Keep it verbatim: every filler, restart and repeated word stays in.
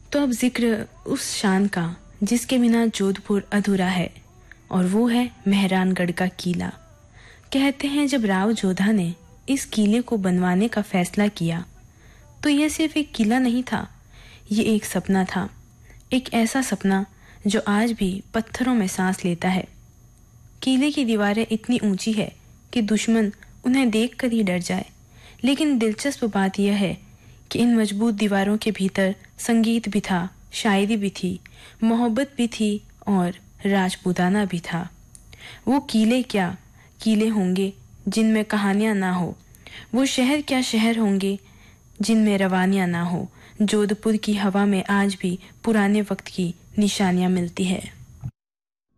तो अब जिक्र उस शान का जिसके बिना जोधपुर अधूरा है, और वो है मेहरानगढ़ का किला। कहते हैं जब राव जोधा ने इस किले को बनवाने का फैसला किया तो यह सिर्फ एक किला नहीं था, ये एक सपना था, एक ऐसा सपना जो आज भी पत्थरों में सांस लेता है। किले की दीवारें इतनी ऊंची है कि दुश्मन उन्हें देखकर ही डर जाए, लेकिन दिलचस्प बात यह है कि इन मजबूत दीवारों के भीतर संगीत भी था, शायरी भी थी, मोहब्बत भी थी और राजपूताना भी था। वो किले क्या किले होंगे जिनमें कहानियां ना हो, वो शहर क्या शहर होंगे जिनमें रवानियां ना हो। जोधपुर की हवा में आज भी पुराने वक्त की निशानियां मिलती है।